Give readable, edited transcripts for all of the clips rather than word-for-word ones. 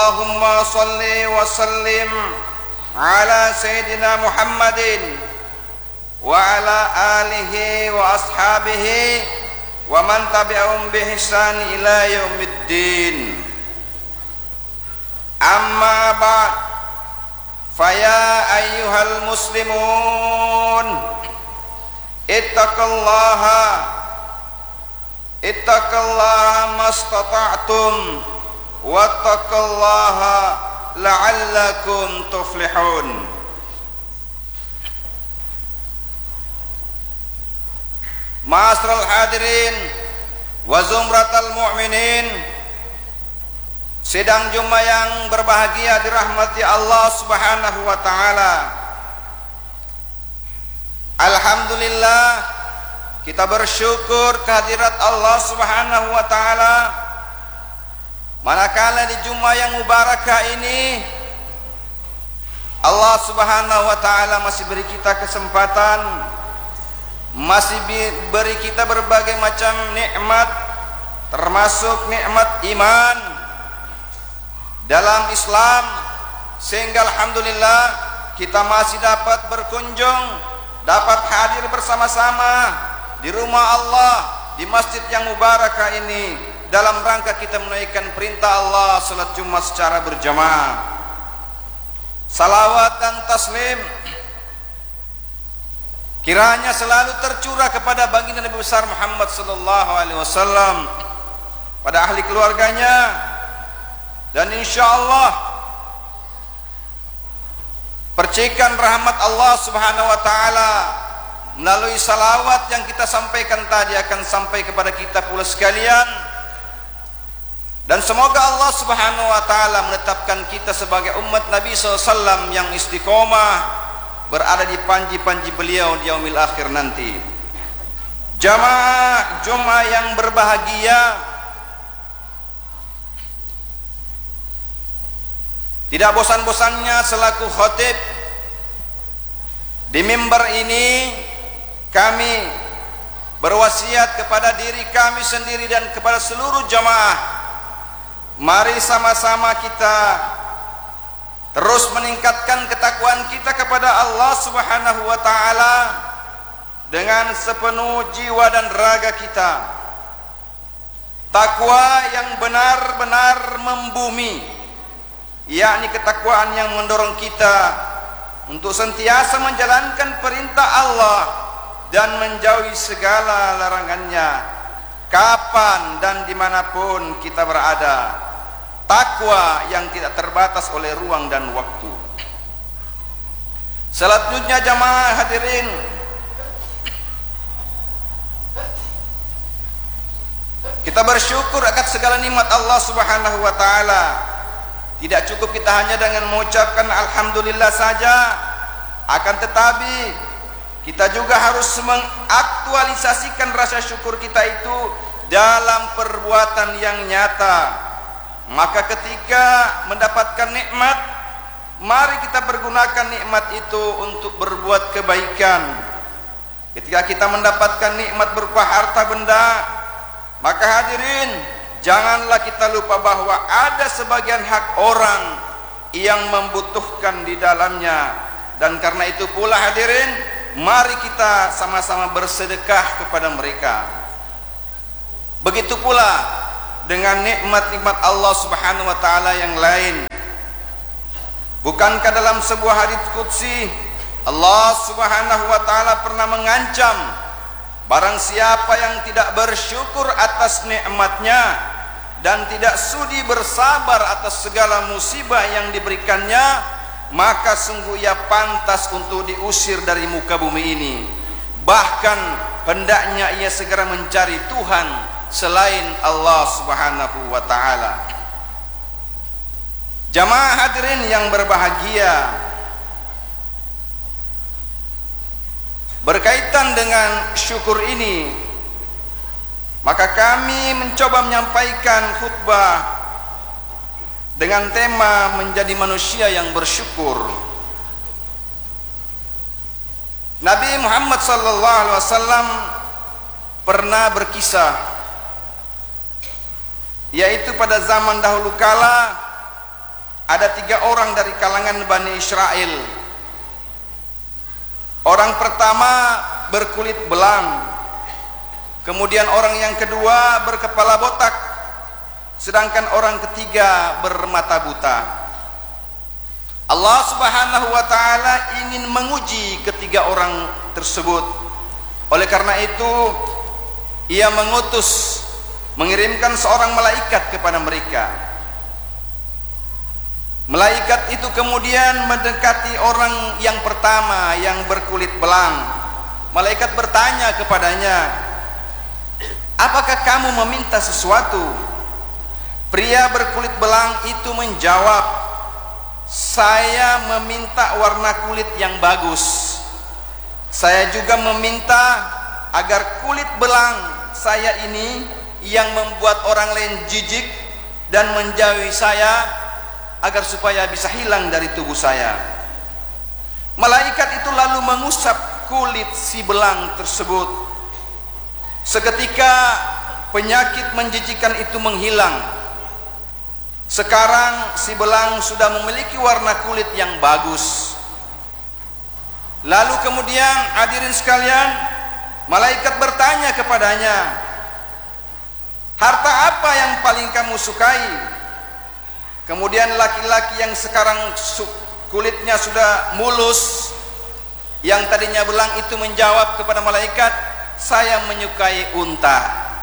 Allahumma salli wa sallim ala Sayyidina Muhammadin wa ala alihi wa ashabihi wa man tabi'ahum bi ihsan ila yaumiddin. Amma ba'd, faya ayyuhal muslimun ittaqullaha mastata'tum wattaqullaha la'allakum tuflihun. Ma'asyiral hadirin wa zumratal mu'minin, sidang Jumat yang berbahagia dirahmati Allah Subhanahu wa taala. Alhamdulillah, kita bersyukur kehadirat Allah Subhanahu wa taala manakala di Jumat yang mubarakah ini Allah Subhanahu wa taala masih beri kita kesempatan, masih beri kita berbagai macam nikmat, termasuk nikmat iman dalam Islam, sehingga alhamdulillah kita masih dapat berkunjung, dapat hadir bersama-sama di rumah Allah, di masjid yang mubarakah ini, dalam rangka kita menunaikan perintah Allah salat Jumat secara berjamaah. Salawat dan taslim kiranya selalu tercurah kepada baginda Nabi besar Muhammad sallallahu alaihi wasallam, pada ahli keluarganya, dan insyaallah percikan rahmat Allah Subhanahu wa taala melalui salawat yang kita sampaikan tadi akan sampai kepada kita pula sekalian. Dan semoga Allah Subhanahu wa taala menetapkan kita sebagai umat Nabi SAW yang istiqomah berada di panji-panji beliau di yaumil akhir nanti. Jamaah Jumat yang berbahagia, tidak bosan-bosannya selaku khatib di mimbar ini kami berwasiat kepada diri kami sendiri dan kepada seluruh jamaah, mari sama-sama kita terus meningkatkan ketakwaan kita kepada Allah Subhanahu wa taala dengan sepenuh jiwa dan raga kita. Takwa yang benar-benar membumi, yakni ketakwaan yang mendorong kita untuk sentiasa menjalankan perintah Allah dan menjauhi segala larangannya kapan dan dimanapun kita berada. Takwa yang tidak terbatas oleh ruang dan waktu. Selanjutnya jamaah hadirin, kita bersyukur akan segala nikmat Allah Subhanahu wa taala. Tidak cukup kita hanya dengan mengucapkan alhamdulillah saja, akan tetapi kita juga harus mengaktualisasikan rasa syukur kita itu dalam perbuatan yang nyata. Maka ketika mendapatkan nikmat, mari kita pergunakan nikmat itu untuk berbuat kebaikan. Ketika kita mendapatkan nikmat berupa harta benda, maka hadirin, janganlah kita lupa bahwa ada sebagian hak orang yang membutuhkan di dalamnya. Dan karena itu pula hadirin, mari kita sama-sama bersedekah kepada mereka. Begitu pula dengan nikmat-nikmat Allah Subhanahu wa taala yang lain. Bukankah dalam sebuah hadits qudsi Allah Subhanahu wa taala pernah mengancam barang siapa yang tidak bersyukur atas nikmatnya dan tidak sudi bersabar atas segala musibah yang diberikannya, maka sungguh ia pantas untuk diusir dari muka bumi ini. Bahkan hendaknya ia segera mencari Tuhan selain Allah Subhanahu wa taala. Jamaah hadirin yang berbahagia, berkaitan dengan syukur ini, maka kami mencoba menyampaikan khutbah dengan tema menjadi manusia yang bersyukur. Nabi Muhammad sallallahu alaihi wasallam pernah berkisah, yaitu pada zaman dahulu kala ada 3 orang dari kalangan Bani Israel. Orang pertama berkulit belang, kemudian orang yang kedua berkepala botak, sedangkan orang ketiga bermata buta. Allah Subhanahu wa taala ingin menguji ketiga orang tersebut. Oleh karena itu Ia mengirimkan seorang malaikat kepada mereka. Malaikat itu kemudian mendekati orang yang pertama yang berkulit belang. Malaikat bertanya kepadanya, "Apakah kamu meminta sesuatu?" Pria berkulit belang itu menjawab, "Saya meminta warna kulit yang bagus. Saya juga meminta agar kulit belang saya ini yang membuat orang lain jijik dan menjauhi saya, agar supaya bisa hilang dari tubuh saya." Malaikat itu lalu mengusap kulit si belang tersebut. Seketika penyakit menjijikan itu menghilang. Sekarang si belang sudah memiliki warna kulit yang bagus. Lalu kemudian hadirin sekalian, malaikat bertanya kepadanya, "Harta apa yang paling kamu sukai?" Kemudian laki-laki yang sekarang kulitnya sudah mulus, yang tadinya belang itu menjawab kepada malaikat, "Saya menyukai unta."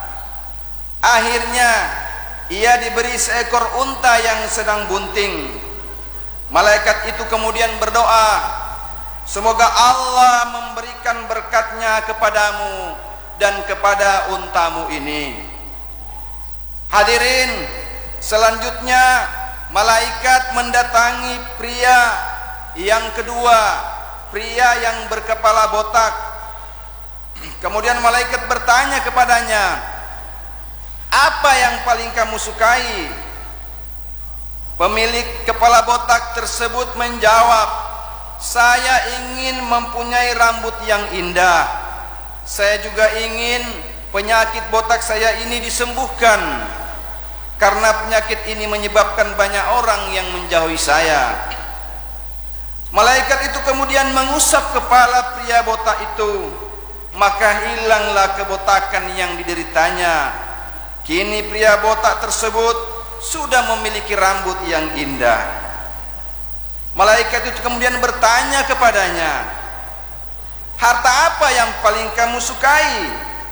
Akhirnya ia diberi seekor unta yang sedang bunting. Malaikat itu kemudian berdoa, "Semoga Allah memberikan berkatnya kepadamu dan kepada untamu ini." Hadirin, selanjutnya malaikat mendatangi pria yang kedua, pria yang berkepala botak. Kemudian malaikat bertanya kepadanya, "Apa yang paling kamu sukai?" Pemilik kepala botak tersebut menjawab, "Saya ingin mempunyai rambut yang indah. Saya juga ingin penyakit botak saya ini disembuhkan, karena penyakit ini menyebabkan banyak orang yang menjauhi saya." Malaikat itu kemudian mengusap kepala pria botak itu, maka hilanglah kebotakan yang dideritanya. Kini pria botak tersebut sudah memiliki rambut yang indah. Malaikat itu kemudian bertanya kepadanya, "Harta apa yang paling kamu sukai?"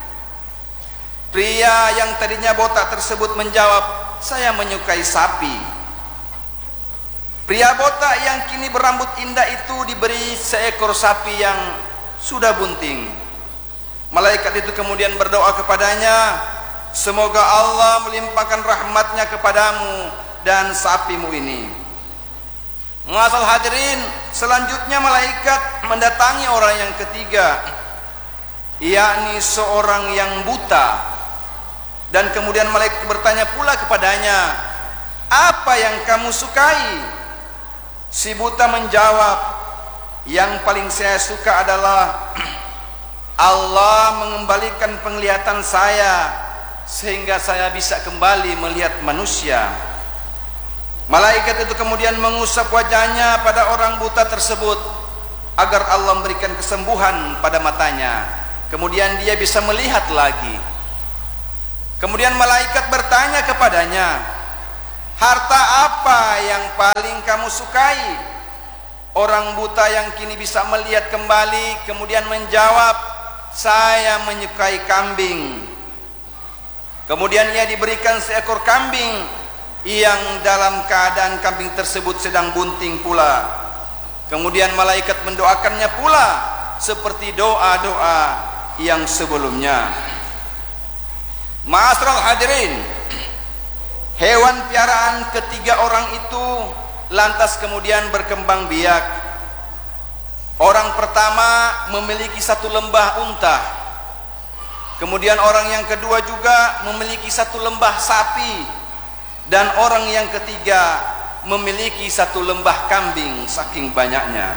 Pria yang tadinya botak tersebut menjawab, "Saya menyukai sapi." Pria botak yang kini berambut indah itu diberi seekor sapi yang sudah bunting. Malaikat itu kemudian berdoa kepadanya, "Semoga Allah melimpahkan rahmatnya kepadamu dan sapimu ini." Masal hadirin, selanjutnya malaikat mendatangi orang yang ketiga, yakni seorang yang buta. Dan kemudian malaikat bertanya pula kepadanya, "Apa yang kamu sukai?" Si buta menjawab, "Yang paling saya suka adalah Allah mengembalikan penglihatan saya sehingga saya bisa kembali melihat manusia." Malaikat itu kemudian mengusap wajahnya pada orang buta tersebut agar Allah memberikan kesembuhan pada matanya. Kemudian dia bisa melihat lagi. Kemudian malaikat bertanya kepadanya, "Harta apa yang paling kamu sukai?" Orang buta yang kini bisa melihat kembali kemudian menjawab, "Saya menyukai kambing." Kemudian ia diberikan seekor kambing yang dalam keadaan kambing tersebut sedang bunting pula. Kemudian malaikat mendoakannya pula seperti doa-doa yang sebelumnya. Ma'asyiral hadirin, hewan piaraan ketiga orang itu lantas kemudian berkembang biak. Orang pertama memiliki satu lembah unta. Kemudian orang yang kedua juga memiliki satu lembah sapi. Dan orang yang ketiga memiliki satu lembah kambing saking banyaknya.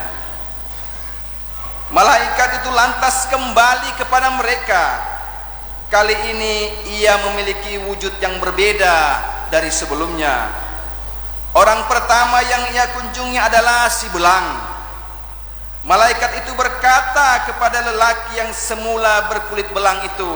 Malaikat itu lantas kembali kepada mereka. Kali ini ia memiliki wujud yang berbeda dari sebelumnya. Orang pertama yang ia kunjungi adalah si belang. Malaikat itu berkata kepada lelaki yang semula berkulit belang itu,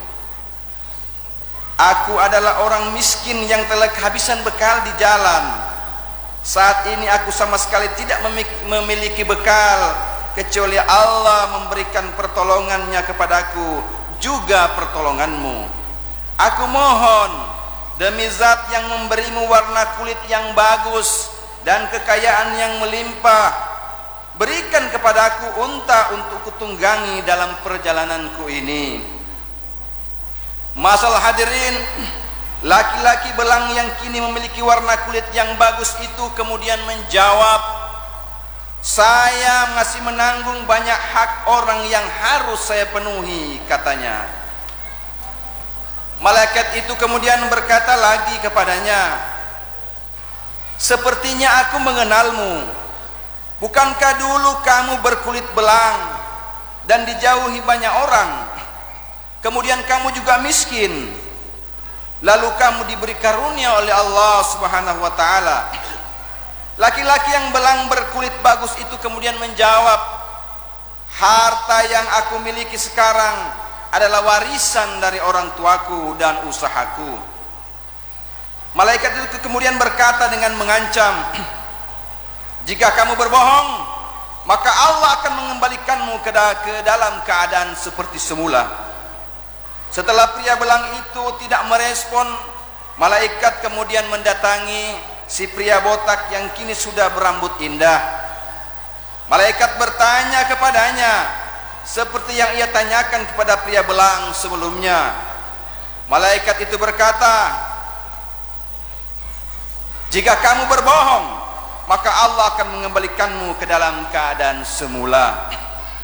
"Aku adalah orang miskin yang telah kehabisan bekal di jalan. Saat ini aku sama sekali tidak memiliki bekal, kecuali Allah memberikan pertolongannya kepadaku, juga pertolonganmu. Aku mohon, demi zat yang memberimu warna kulit yang bagus dan kekayaan yang melimpah, berikan kepadaku unta untuk kutunggangi dalam perjalananku ini." Masalah hadirin, laki-laki belang yang kini memiliki warna kulit yang bagus itu kemudian menjawab, "Saya masih menanggung banyak hak orang yang harus saya penuhi," katanya. Malaikat itu kemudian berkata lagi kepadanya, "Sepertinya aku mengenalmu. Bukankah dulu kamu berkulit belang dan dijauhi banyak orang? Kemudian kamu juga miskin. Lalu kamu diberi karunia oleh Allah Subhanahu wa taala." Laki-laki yang belang berkulit bagus itu kemudian menjawab, "Harta yang aku miliki sekarang adalah warisan dari orang tuaku dan usahaku." Malaikat itu kemudian berkata dengan mengancam, "Jika kamu berbohong, maka Allah akan mengembalikanmu ke dalam keadaan seperti semula." Setelah pria belang itu tidak merespon, malaikat kemudian mendatangi si pria botak yang kini sudah berambut indah. Malaikat bertanya kepadanya seperti yang ia tanyakan kepada pria belang sebelumnya. Malaikat itu berkata, "Jika kamu berbohong, maka Allah akan mengembalikanmu ke dalam keadaan semula."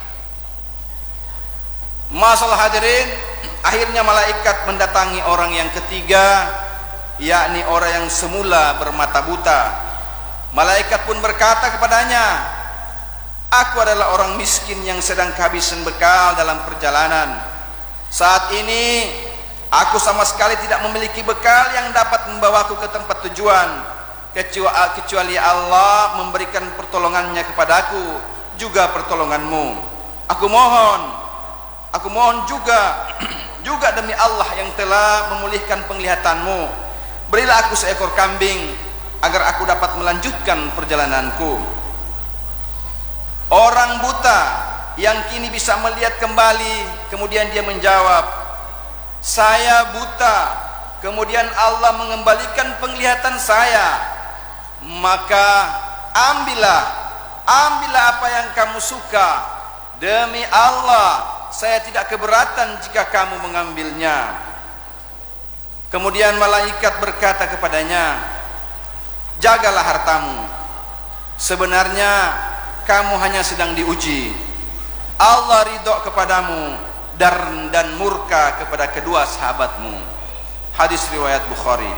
Masalah hadirin, akhirnya malaikat mendatangi orang yang ketiga, yakni orang yang semula bermata buta. Malaikat pun berkata kepadanya, "Aku adalah orang miskin yang sedang kehabisan bekal dalam perjalanan. Saat ini aku sama sekali tidak memiliki bekal yang dapat membawaku ke tempat tujuan, kecuali Allah memberikan pertolongannya kepadaku, juga pertolonganmu. Aku mohon juga demi Allah yang telah memulihkan penglihatanmu, berilah aku seekor kambing agar aku dapat melanjutkan perjalananku." Orang buta yang kini bisa melihat kembali kemudian dia menjawab, "Saya buta, kemudian Allah mengembalikan penglihatan saya, maka ambillah apa yang kamu suka. Demi Allah, saya tidak keberatan jika kamu mengambilnya." Kemudian malaikat berkata kepadanya, "Jagalah hartamu. Sebenarnya kamu hanya sedang diuji. Allah ridho kepadamu dan murka kepada kedua sahabatmu." Hadis riwayat Bukhari.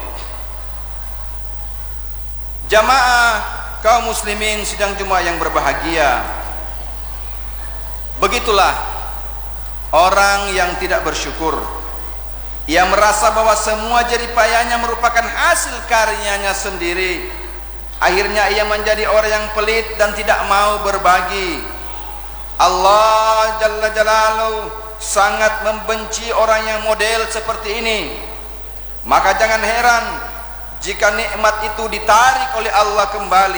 Jamaah kaum muslimin sidang Jumat yang berbahagia, begitulah orang yang tidak bersyukur. Ia merasa bahwa semua jerih payahnya merupakan hasil karyanya sendiri. Akhirnya ia menjadi orang yang pelit dan tidak mau berbagi. Allah Jalla Jalaluhu sangat membenci orang yang model seperti ini. Maka jangan heran jika nikmat itu ditarik oleh Allah kembali.